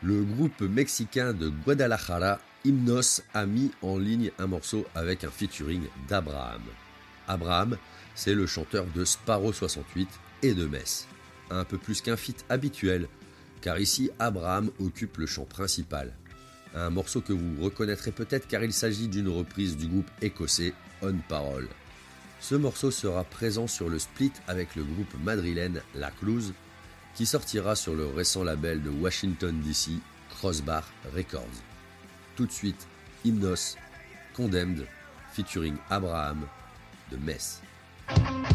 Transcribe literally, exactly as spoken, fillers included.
Le groupe mexicain de Guadalajara, Hymnos, a mis en ligne un morceau avec un featuring d'Abraham. Abraham, c'est le chanteur de Sparrow soixante-huit et de Mess. Un peu plus qu'un feat habituel, car ici Abraham occupe le chant principal. Un morceau que vous reconnaîtrez peut-être car il s'agit d'une reprise du groupe écossais On Parole. Ce morceau sera présent sur le split avec le groupe madrilène La Cluz, qui sortira sur le récent label de Washington D C, Crossbar Records. Tout de suite, Hymnos, Condemned, featuring Abraham, de Mess.